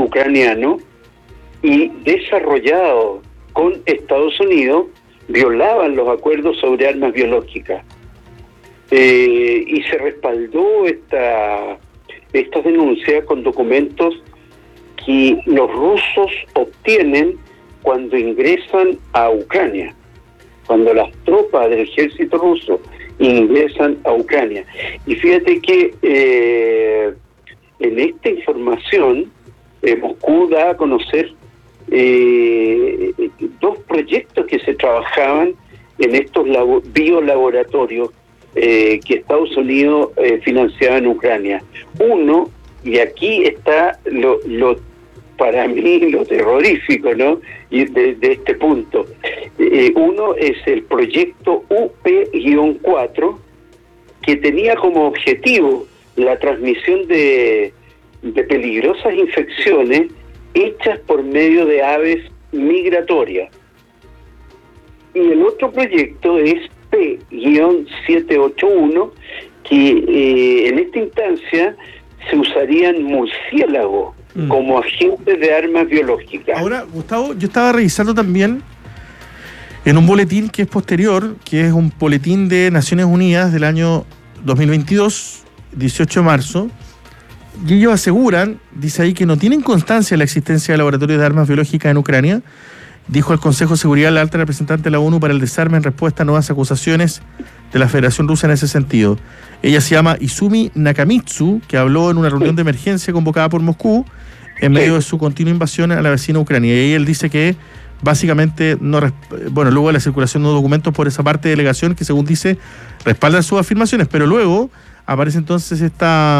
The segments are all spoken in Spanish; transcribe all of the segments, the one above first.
ucraniano y desarrollado con Estados Unidos violaban los acuerdos sobre armas biológicas. Y se respaldó estas denuncias con documentos que los rusos obtienen cuando ingresan a Ucrania, cuando las tropas del ejército ruso ingresan a Ucrania. Y fíjate que en esta información Moscú da a conocer dos proyectos que se trabajaban en estos biolaboratorios que Estados Unidos financiaba en Ucrania. Uno, y aquí está para mí lo terrorífico, ¿no? Y de este punto. Uno es el proyecto UP-4, que tenía como objetivo la transmisión de peligrosas infecciones hechas por medio de aves migratorias. Y el otro proyecto es P-781, que en esta instancia se usarían murciélagos como agentes de armas biológicas. Ahora, Gustavo, yo estaba revisando también en un boletín que es posterior, que es un boletín de Naciones Unidas del año 2022, 18 de marzo, y ellos aseguran, dice ahí, que no tienen constancia de la existencia de laboratorios de armas biológicas en Ucrania. Dijo el Consejo de Seguridad la alta representante de la ONU para el desarme en respuesta a nuevas acusaciones de la Federación Rusa en ese sentido. Ella se llama Izumi Nakamitsu, que habló en una reunión de emergencia convocada por Moscú en medio de su continua invasión a la vecina Ucrania. Y ahí él dice que básicamente, luego de la circulación de documentos por esa parte de delegación que, según dice, respaldan sus afirmaciones, pero luego aparece entonces la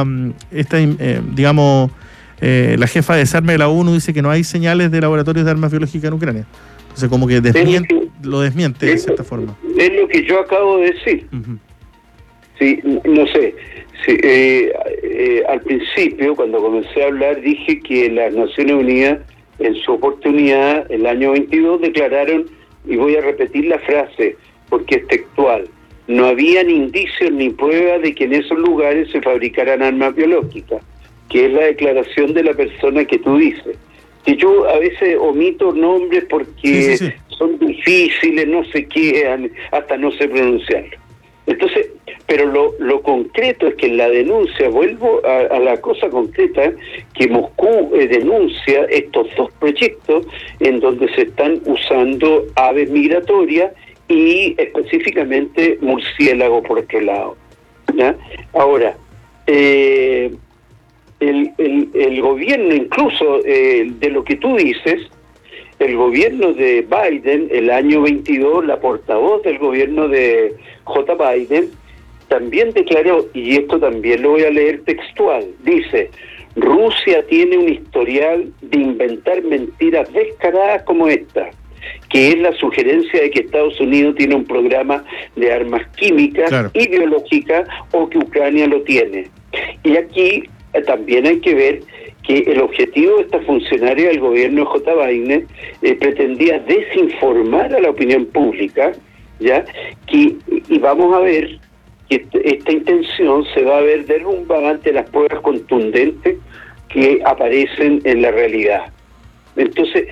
jefa de desarme de la ONU dice que no hay señales de laboratorios de armas biológicas en Ucrania. Entonces como que lo desmiente de cierta forma. Es lo que yo acabo de decir. Uh-huh. Sí, no sé. Sí, al principio, cuando comencé a hablar, dije que las Naciones Unidas, en su oportunidad, el año 22, declararon, y voy a repetir la frase, porque es textual: no habían indicios ni pruebas de que en esos lugares se fabricaran armas biológicas, que es la declaración de la persona que tú dices. Que yo a veces omito nombres porque son difíciles, no sé qué, hasta no sé pronunciarlo. Entonces, pero lo concreto es que en la denuncia, vuelvo a la cosa concreta, que Moscú denuncia estos dos proyectos en donde se están usando aves migratorias y específicamente murciélago por otro lado, ¿ya? Ahora, el gobierno, incluso de lo que tú dices, el gobierno de Biden, el año 22, la portavoz del gobierno de J. Biden, también declaró, y esto también lo voy a leer textual, dice: Rusia tiene un historial de inventar mentiras descaradas como esta, que es la sugerencia de que Estados Unidos tiene un programa de armas químicas y biológicas, o que Ucrania lo tiene. Y aquí también hay que ver que el objetivo de esta funcionaria del gobierno de J. Biden pretendía desinformar a la opinión pública, ¿ya? Y vamos a ver que esta intención se va a ver derrumbada ante las pruebas contundentes que aparecen en la realidad. Entonces,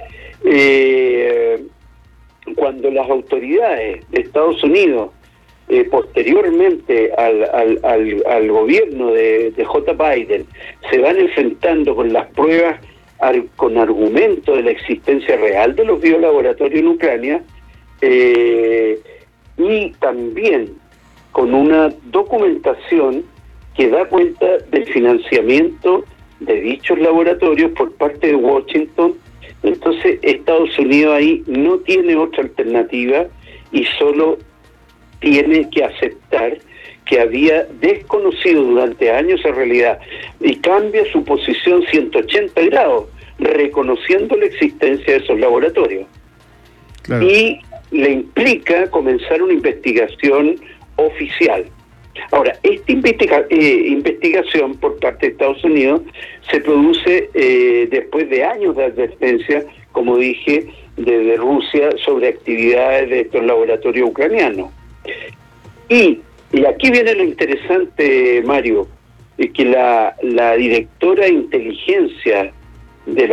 cuando las autoridades de Estados Unidos posteriormente al gobierno de J. Biden se van enfrentando con las pruebas con argumentos de la existencia real de los biolaboratorios en Ucrania, y también con una documentación que da cuenta del financiamiento de dichos laboratorios por parte de Washington, entonces Estados Unidos ahí no tiene otra alternativa y solo tiene que aceptar que había desconocido durante años esa realidad, y cambia su posición 180 grados, reconociendo la existencia de esos laboratorios. Claro. Y le implica comenzar una investigación oficial. Ahora, esta investigación por parte de Estados Unidos se produce después de años de advertencia, como dije, desde Rusia sobre actividades de estos laboratorios ucranianos. Y aquí viene lo interesante, Mario, es que la directora de inteligencia de